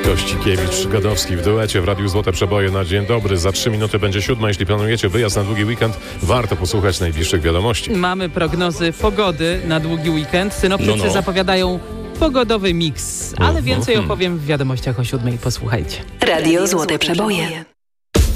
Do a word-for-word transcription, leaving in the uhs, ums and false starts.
Kościkiewicz, Gadowski w duecie w Radiu Złote Przeboje na dzień dobry. Za trzy minuty będzie siódma. Jeśli planujecie wyjazd na długi weekend, warto posłuchać najbliższych wiadomości. Mamy prognozy pogody na długi weekend. Synoptycy no, no. zapowiadają pogodowy miks, ale więcej opowiem w wiadomościach o siódmej. Posłuchajcie. Radio Złote Przeboje.